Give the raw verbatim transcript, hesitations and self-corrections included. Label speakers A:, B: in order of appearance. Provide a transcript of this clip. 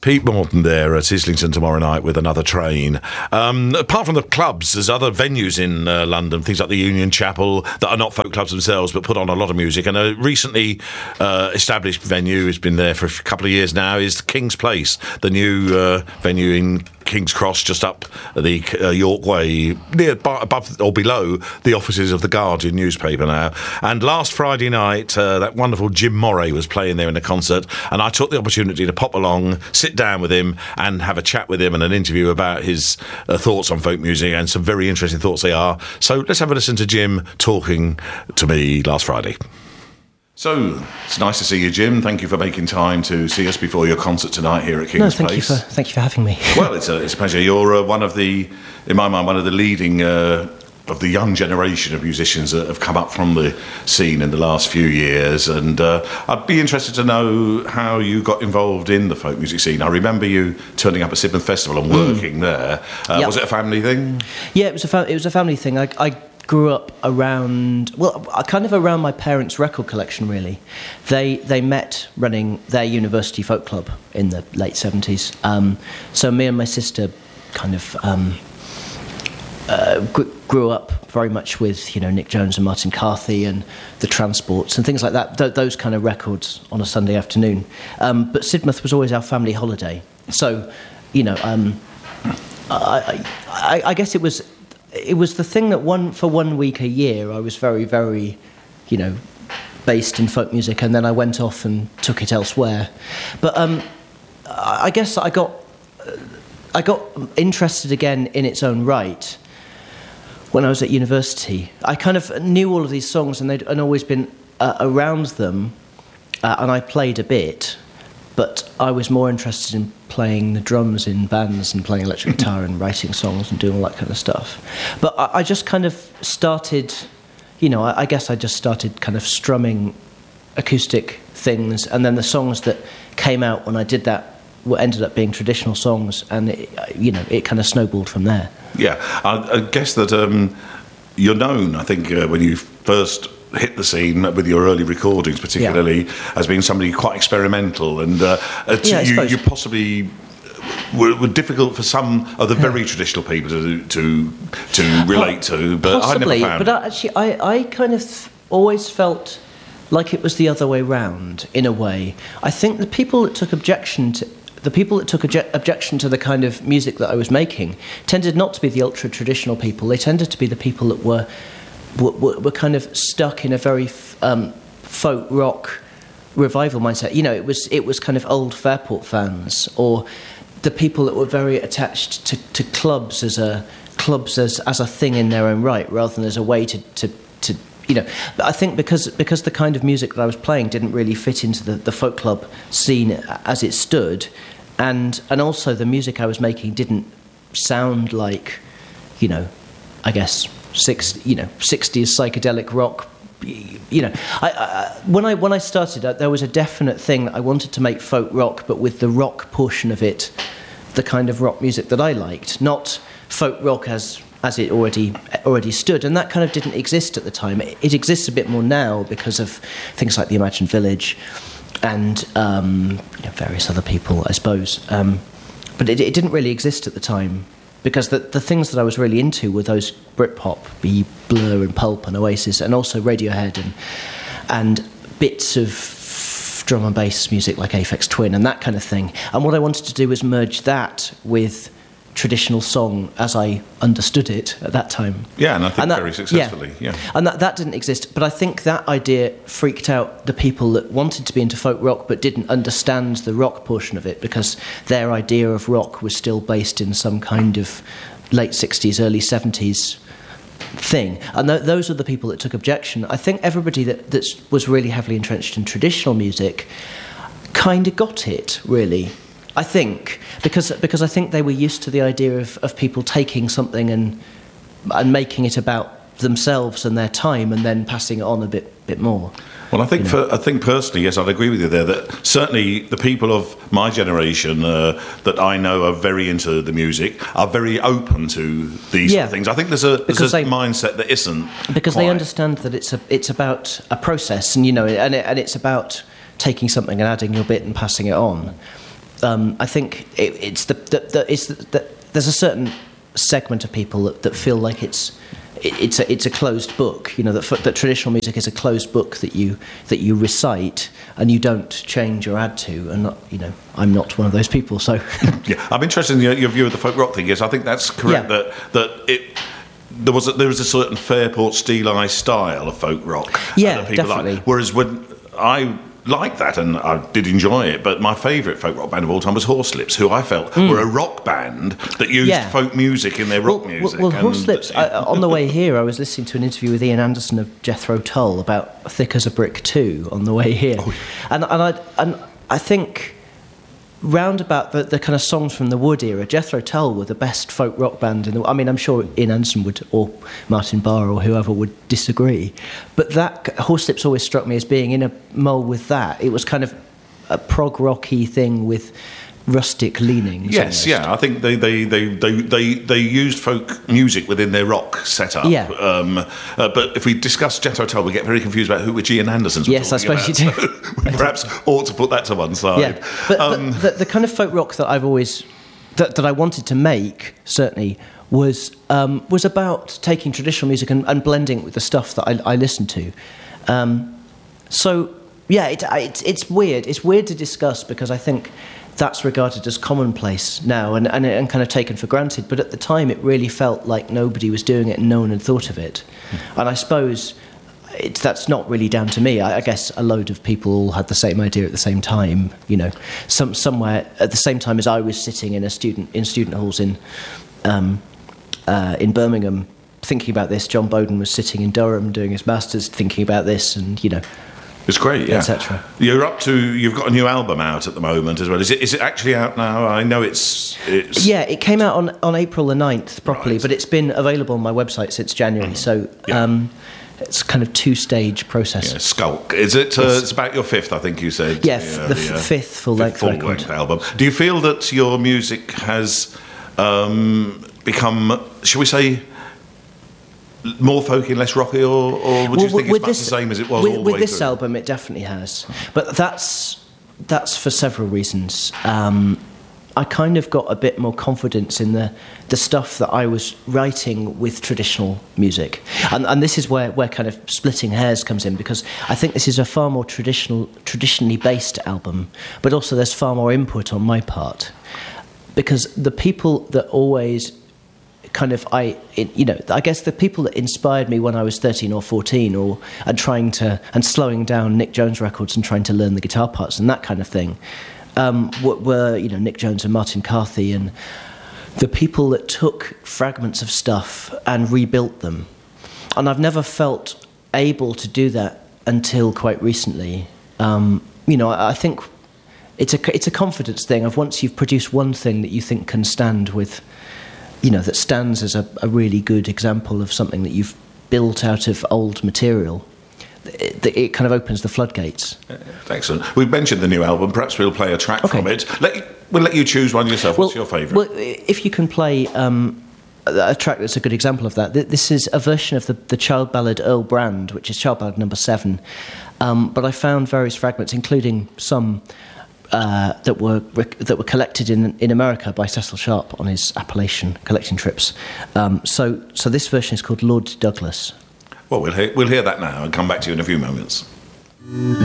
A: Pete Morton there at Islington tomorrow night with Another Train. Um, apart from the clubs, there's other venues in uh, London, things like the Union Chapel, that are not folk clubs themselves, but put on a lot of music. And a recently uh, established venue, has been there for a couple of years now, is King's Place, the new uh, venue in King's Cross, just up the uh, York Way, near above or below the offices of the Guardian newspaper now. And last Friday night, uh, that wonderful Jim Moray was playing there in a concert, and I took the opportunity to pop along, sit down with him, and have a chat with him and an interview about his uh, thoughts on folk music, and some very interesting thoughts they are. So let's have a listen to Jim talking to me last Friday. So, it's nice to see you, Jim. Thank you for making time to see us before your concert tonight here at King's
B: no, thank
A: Place.
B: You for, thank you for having me.
A: Well, it's a, it's a pleasure. You're uh, one of the, in my mind, one of the leading, uh, of the young generation of musicians that have come up from the scene in the last few years. And uh, I'd be interested to know how you got involved in the folk music scene. I remember you turning up at Sidmouth Festival and working mm. there. Uh, yep. Was it a family thing?
B: Yeah, it was a, fa- it was a family thing. I... I grew up around, well, kind of around my parents' record collection, really. They they met running their university folk club in the late seventies. Um, so me and my sister kind of um, uh, g- grew up very much with, you know, Nick Jones and Martin Carthy and the Transports and things like that, th- those kind of records on a Sunday afternoon. Um, but Sidmouth was always our family holiday. So, you know, um, I, I, I guess it was... It was the thing that one for one week a year I was very, very, you know, based in folk music, and then I went off and took it elsewhere. But um, I guess I got I got interested again in its own right when I was at university. I kind of knew all of these songs, and they'd and always been uh, around them, uh, and I played a bit. But I was more interested in playing the drums in bands and playing electric guitar and writing songs and doing all that kind of stuff. But I, I just kind of started, you know, I, I guess I just started kind of strumming acoustic things, and then the songs that came out when I did that ended up being traditional songs, and, it, you know, it kind of snowballed from there.
A: Yeah, I, I guess that um, you're known, I think, uh, when you first... hit the scene with your early recordings, particularly, yeah. as being somebody quite experimental, and uh,
B: yeah,
A: you, you possibly were, were difficult for some of the very yeah. traditional people to to to relate well, to. But
B: possibly,
A: I never found.
B: But I, actually, I, I kind of always felt like it was the other way round in a way. I think the people that took objection to. The people that took obje- objection to the kind of music that I was making tended not to be the ultra-traditional people. They tended to be the people that were were, were kind of stuck in a very um, folk rock revival mindset. You know, it was it was kind of old Fairport fans, or the people that were very attached to, to clubs as a clubs as, as a thing in their own right, rather than as a way to, to, to you know. But I think because because the kind of music that I was playing didn't really fit into the, the folk club scene as it stood, and and also the music I was making didn't sound like, you know, I guess six you know sixties psychedelic rock. You know, I, I, when I when I started, uh, there was a definite thing that I wanted to make folk rock, but with the rock portion of it, the kind of rock music that I liked, not folk rock as as it already already stood, and that kind of didn't exist at the time. It, it exists a bit more now because of things like the Imagine Village and um, you know, various other people, I suppose. Um, but it, it didn't really exist at the time. Because the, the things that I was really into were those Britpop, be Blur and Pulp and Oasis, and also Radiohead and and bits of drum and bass music like Aphex Twin and that kind of thing. And what I wanted to do was merge that with traditional song as I understood it at that time.
A: Yeah, and I think and that, very successfully. Yeah, yeah.
B: And that, that didn't exist. But I think that idea freaked out the people that wanted to be into folk rock but didn't understand the rock portion of it, because their idea of rock was still based in some kind of late sixties, early seventies thing. And th- those are the people that took objection. I think everybody that that was really heavily entrenched in traditional music kind of got it, really. I think, because because I think they were used to the idea of, of people taking something and and making it about themselves and their time and then passing it on a bit bit more.
A: Well, I think
B: you know?
A: for, I think personally, yes, I'd agree with you there, that certainly the people of my generation uh, that I know are very into the music are very open to these
B: yeah.
A: sort of things. I think there's a, there's a
B: they,
A: mindset that isn't.
B: Because
A: quite.
B: They understand that it's a it's about a process, and you know, and it, and it's about taking something and adding your bit and passing it on. um, I think it, it's the, the, the it's the, the, there's a certain segment of people that, that feel like it's it, it's a it's a closed book. You know, that that traditional music is a closed book that you that you recite and you don't change or add to. And not, you know, I'm not one of those people. So
A: yeah, I'm interested in your, your view of the folk rock thing. Yes, I think that's correct.
B: Yeah.
A: That that it. There was a, there was a certain Fairport stylised style of folk rock.
B: Yeah,
A: that people
B: definitely.
A: Like. Whereas when I liked that and I did enjoy it, but my favourite folk rock band of all time was Horselips, who I felt mm. were a rock band that used
B: yeah.
A: folk music in their rock
B: well,
A: music.
B: Well, well
A: and,
B: Horselips, I, on the way here, I was listening to an interview with Ian Anderson of Jethro Tull about Thick as a Brick two on the way here, oh, yeah. and and I and I think. Round about the, the kind of songs from the Wood era, Jethro Tull were the best folk rock band in the. I mean, I'm sure Ian Anderson would, or Martin Barr, or whoever would disagree. But that Horselips always struck me as being in a mould with that. It was kind of a prog rocky thing with rustic leanings.
A: Yes,
B: almost.
A: yeah. I think they they, they, they, they they used folk music within their rock setup.
B: Yeah.
A: Um, uh, but if we discuss Jethro Tull, we get very confused about who which Ian Andersons were
B: Yes, I suppose
A: about,
B: you do.
A: So we perhaps ought to put that to one side.
B: Yeah, but,
A: um,
B: but the, the kind of folk rock that I've always that, that I wanted to make certainly was um, was about taking traditional music and, and blending it with the stuff that I, I listened to. Um, so yeah, it, it, it's weird. It's weird to discuss because I think that's regarded as commonplace now and, and, and kind of taken for granted. But at the time, it really felt like nobody was doing it and no one had thought of it. Mm. And I suppose it's, that's not really down to me. I, I guess a load of people all had the same idea at the same time. You know, some somewhere at the same time as I was sitting in a student in student halls in um, uh, in Birmingham thinking about this. John Bowden was sitting in Durham doing his masters, thinking about this, and you know.
A: It's great, yeah.
B: et cetera.
A: You're up to. You've got a new album out at the moment as well. Is it? Is it actually out now? I know it's. it's
B: yeah, it came out on, on April the ninth properly,
A: right.
B: but it's been available on my website since January. Mm. So
A: yeah.
B: um, it's kind of two-stage process.
A: Yeah, Skulk. Is it? Uh, it's about your fifth, I think you said.
B: Yeah,
A: the, uh,
B: the,
A: the uh,
B: fifth full-length
A: full
B: record.
A: length album. Do you feel that your music has um, become, shall we say, more folky, less rocky, or, or would you
B: well,
A: think it's much
B: this,
A: the same as it was
B: with,
A: all the
B: with
A: way
B: this
A: through?
B: album? It definitely has, but that's that's for several reasons. Um, I kind of got a bit more confidence in the the stuff that I was writing with traditional music, and, and this is where, where kind of splitting hairs comes in, because I think this is a far more traditional, traditionally based album, but also there's far more input on my part, because the people that always kind of I it, you know I guess the people that inspired me when I was thirteen or fourteen, or and trying to and slowing down Nick Jones records and trying to learn the guitar parts and that kind of thing, um, were you know Nick Jones and Martin Carthy, and the people that took fragments of stuff and rebuilt them. And I've never felt able to do that until quite recently. Um, you know, I, I think it's a it's a confidence thing of once you've produced one thing that you think can stand with. You know, that stands as a, a really good example of something that you've built out of old material. It, it kind of opens the floodgates.
A: Excellent. We've mentioned the new album. Perhaps we'll play a track
B: okay.
A: from it. Let, we'll let you choose one yourself.
B: Well,
A: What's your favourite?
B: Well, if you can play um, a track that's a good example of that. This is a version of the, the child ballad Earl Brand, which is child ballad number seven. Um, but I found various fragments, including some... Uh, that were that were collected in in America by Cecil Sharp on his Appalachian collecting trips. Um, so so this version is called Lord Douglas.
A: Well, we'll hear, we'll hear that now and come back to you in a few moments.